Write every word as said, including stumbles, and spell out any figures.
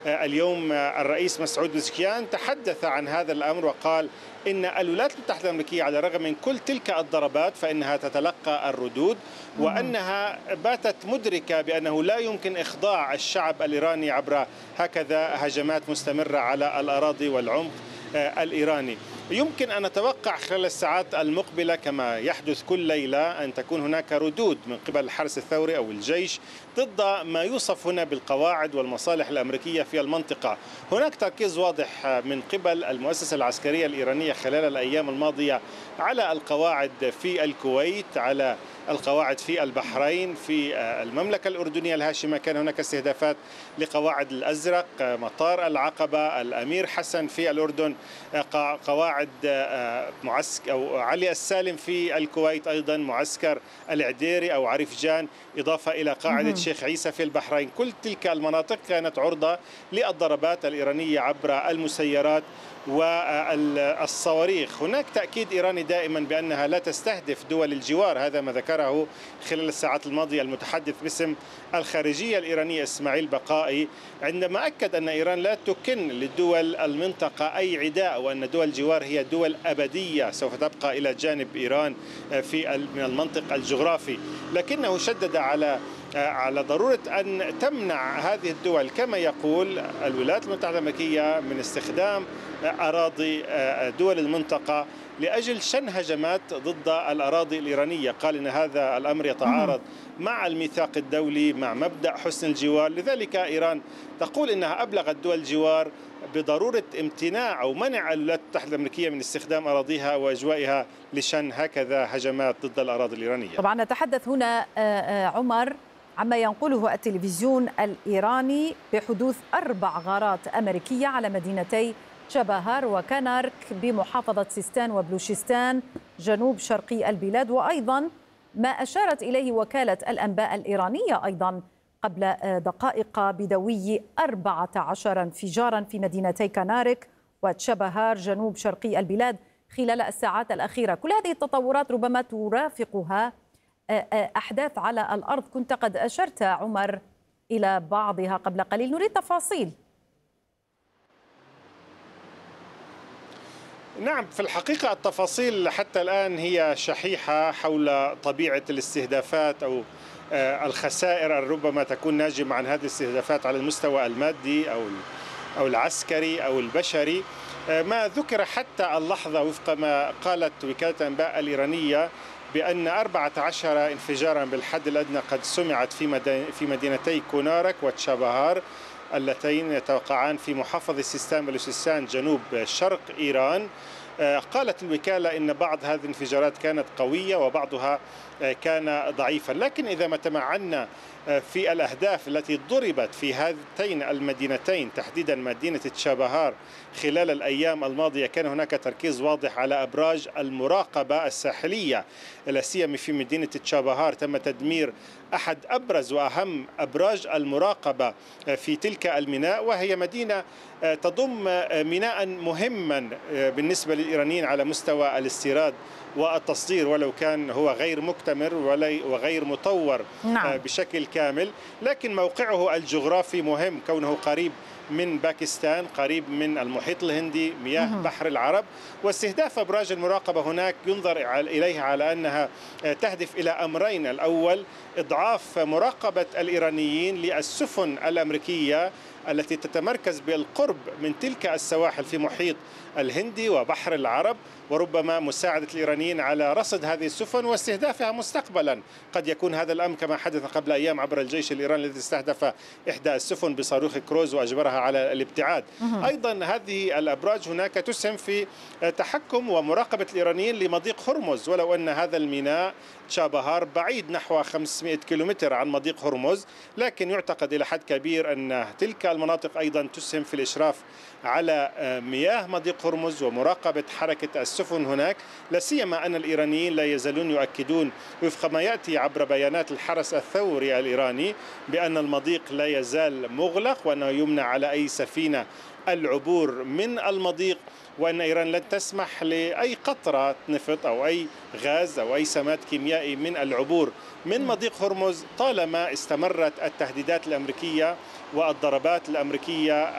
اليوم الرئيس مسعود بزكيان تحدث عن هذا الأمر وقال إن الولايات المتحدة الأمريكية على الرغم من كل تلك الضربات فإنها تتلقى الردود، وأنها باتت مدركة بأنه لا يمكن إخضاع الشعب الإيراني عبر هكذا هجمات مستمرة على الأراضي والعمق الإيراني. يمكن أن نتوقع خلال الساعات المقبلة كما يحدث كل ليلة أن تكون هناك ردود من قبل الحرس الثوري أو الجيش ضد ما يوصف هنا بالقواعد والمصالح الأمريكية في المنطقة. هناك تركيز واضح من قبل المؤسسة العسكرية الإيرانية خلال الأيام الماضية على القواعد في الكويت، على القواعد في البحرين، في المملكة الأردنية الهاشمة كان هناك استهدافات لقواعد الأزرق، مطار العقبة، الأمير حسن في الأردن، قواعد معسكر أو علي السالم في الكويت، أيضا معسكر العديري أو عريفجان، إضافة إلى قاعدة شيخ عيسى في البحرين. كل تلك المناطق كانت عرضة للضربات الإيرانية عبر المسيرات والصواريخ. هناك تأكيد إيراني دائما بأنها لا تستهدف دول الجوار، هذا ما ذكره خلال الساعات الماضية المتحدث باسم الخارجية الإيرانية إسماعيل بقائي، عندما أكد أن إيران لا تكن لدول المنطقة أي عداء، وأن دول الجوار هي دول أبدية سوف تبقى إلى جانب إيران في من المنطق الجغرافي. لكنه شدد على على ضرورة أن تمنع هذه الدول كما يقول الولايات المتحدة الأمريكية من استخدام أراضي دول المنطقة لأجل شن هجمات ضد الأراضي الإيرانية. قال إن هذا الأمر يتعارض مع الميثاق الدولي، مع مبدأ حسن الجوار. لذلك إيران تقول إنها أبلغت دول الجوار بضرورة امتناع أو منع الولايات المتحدة الأمريكية من استخدام أراضيها وأجوائها لشن هكذا هجمات ضد الأراضي الإيرانية. طبعا نتحدث هنا عمر عما ينقله التلفزيون الإيراني بحدوث أربع غارات أمريكية على مدينتي تشابهار وكانارك بمحافظة سيستان وبلوشستان جنوب شرقي البلاد، وأيضا ما أشارت إليه وكالة الأنباء الإيرانية أيضا قبل دقائق بدوي أربعة عشر انفجارا في مدينتي كانارك وتشابهار جنوب شرقي البلاد خلال الساعات الأخيرة. كل هذه التطورات ربما ترافقها أحداث على الأرض، كنت قد أشرت عمر إلى بعضها قبل قليل، نريد تفاصيل. نعم، في الحقيقة التفاصيل حتى الآن هي شحيحة حول طبيعة الاستهدافات أو الخسائر ربما تكون ناجمة عن هذه الاستهدافات على المستوى المادي أو أو العسكري أو البشري. ما ذكر حتى اللحظة وفق ما قالت وكالة الأنباء الإيرانية بأن أربعة عشر انفجارا بالحد الأدنى قد سمعت في في مدينتي كونارك وتشابهار اللتين يتوقعان في محافظة سيستان بلوشستان جنوب شرق إيران. قالت الوكالة إن بعض هذه الانفجارات كانت قوية وبعضها كان ضعيفا، لكن إذا ما تمعنا في الأهداف التي ضربت في هاتين المدينتين تحديدا مدينة تشابهار خلال الأيام الماضية، كان هناك تركيز واضح على أبراج المراقبة الساحلية، لا سيما في مدينة تشابهار تم تدمير أحد أبرز وأهم أبراج المراقبة في تلك الميناء، وهي مدينة تضم ميناء مهما بالنسبة للإيرانيين على مستوى الاستيراد والتصدير، ولو كان هو غير مكتمل وغير مطور نعم. بشكل كامل، لكن موقعه الجغرافي مهم كونه قريب من باكستان، قريب من المحيط الهندي، مياه مه. بحر العرب. واستهداف أبراج المراقبة هناك ينظر إليها على أنها تهدف إلى أمرين: الأول إضعاف مراقبة الإيرانيين للسفن الأمريكية التي تتمركز بالقرب من تلك السواحل في محيط الهندي وبحر العرب، وربما مساعدة الإيرانيين على رصد هذه السفن واستهدافها مستقبلا. قد يكون هذا الأمر كما حدث قبل أيام عبر الجيش الإيراني الذي استهدف إحدى السفن بصاروخ كروز وأجبرها على الابتعاد. أيضا هذه الأبراج هناك تسهم في تحكم ومراقبة الإيرانيين لمضيق هرمز، ولو أن هذا الميناء تشابهار بعيد نحو خمسمائة كيلومتر عن مضيق هرمز، لكن يعتقد إلى حد كبير أن تلك المناطق أيضا تسهم في الإشراف على مياه مضيق هرمز ومراقبة حركة السفن هناك، لا سيما أن الإيرانيين لا يزالون يؤكدون وفق ما يأتي عبر بيانات الحرس الثوري الإيراني بأن المضيق لا يزال مغلق، وأنه يمنع على أي سفينة العبور من المضيق، وأن إيران لن تسمح لأي قطرة نفط أو أي غاز أو أي سماد كيميائي من العبور من مضيق هرمز طالما استمرت التهديدات الأمريكية والضربات الأمريكية